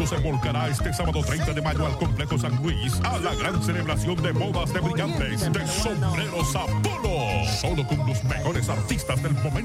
se volcará este sábado 30 de mayo al Complejo San Luis a la gran celebración de bodas de brillantes de Sombreros Apolo. Solo con los mejores artistas del momento